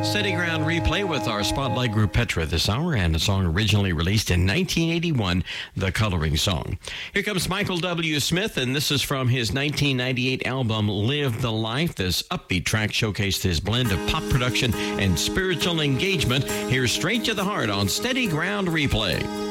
Steady Ground replay with our spotlight group Petra this hour, and a song originally released in 1981, The Coloring Song. Here comes Michael W. Smith, and this is from his 1998 album Live the Life. This upbeat track showcased his blend of pop production and spiritual engagement. Here's Straight to the Heart on Steady Ground replay.